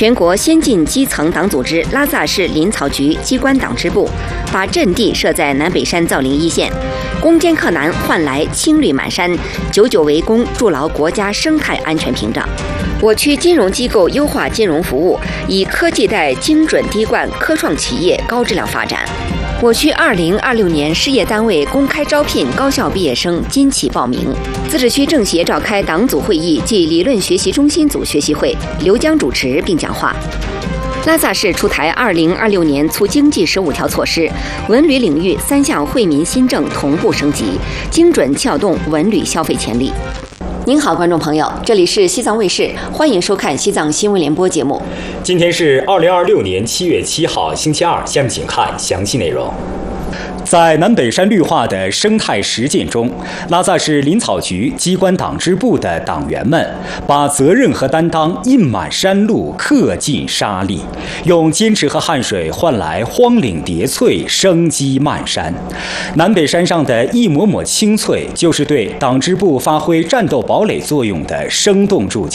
全国先进基层党组织拉萨市林草局机关党支部，把阵地设在南北山造林一线，攻坚克难换来青绿满山，久久为功，筑牢国家生态安全屏障。我区金融机构优化金融服务，以科技带精准滴灌科创企业高质量发展。我区2026年事业单位公开招聘高校毕业生今起报名。自治区政协召开党组会议暨理论学习中心组学习会，刘江主持并讲话。拉萨市出台2026年促经济15条措施，文旅领域3项惠民新政同步升级，精准撬动文旅消费潜力。您好，观众朋友，这里是西藏卫视，欢迎收看西藏新闻联播节目。 今天是2026年7月7号，星期二，下面请看详细内容。在南北山绿化的生态实践中，拉萨市林草局机关党支部的党员们把责任和担当印满山路，刻进沙砾，用坚持和汗水换来荒岭叠翠，生机漫山。南北山上的一抹抹青翠，就是对党支部发挥战斗堡垒作用的生动注脚。